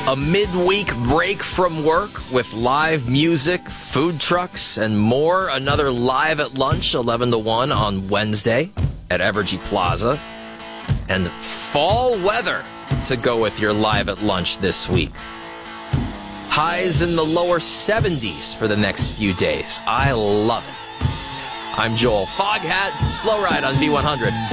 A midweek break from work with live music, food trucks, and more. Another Live at Lunch, 11 to 1 on Wednesday at Evergy Plaza. And fall weather to go with your Live at Lunch this week. Highs in the lower 70s for the next few days. I love it. I'm Joel Foghat. Slow ride on V100.